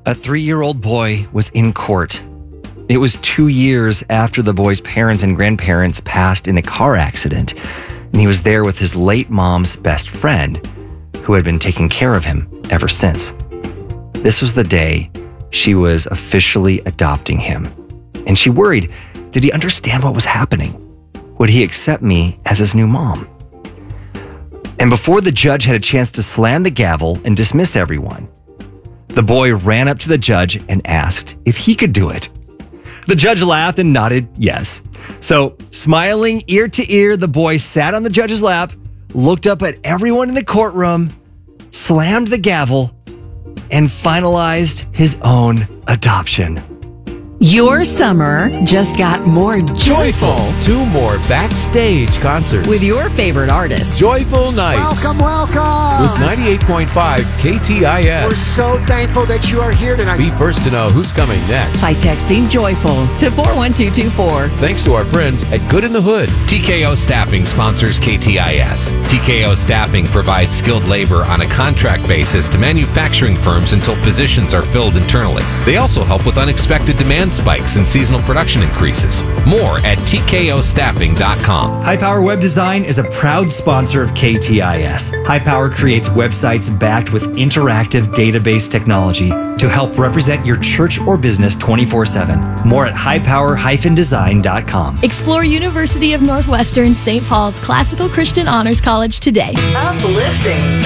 A 3-year-old boy was in court. It was 2 years after the boy's parents and grandparents passed in a car accident, and he was there with his late mom's best friend, who had been taking care of him ever since. This was the day she was officially adopting him, and she worried, did he understand what was happening? Would he accept me as his new mom? And before the judge had a chance to slam the gavel and dismiss everyone, the boy ran up to the judge and asked if he could do it. The judge laughed and nodded yes. So, smiling ear to ear, the boy sat on the judge's lap, looked up at everyone in the courtroom, slammed the gavel, and finalized his own adoption. Your summer just got more joyful 2 more backstage concerts with your favorite artists. Joyful Nights. Welcome. With 98.5 KTIS. We're so thankful that you are here tonight. Be first to know who's coming next. By texting joyful to 41224. Thanks to our friends at Good in the Hood. TKO Staffing sponsors KTIS. TKO Staffing provides skilled labor on a contract basis to manufacturing firms until positions are filled internally. They also help with unexpected demand spikes and seasonal production increases. More at tkOstaffing.com. High Power Web Design is a proud sponsor of KTIS. High Power creates websites backed with interactive database technology to help represent your church or business 24/7. More at highpower-design.com. Explore University of Northwestern St. Paul's Classical Christian Honors College today. Uplifting.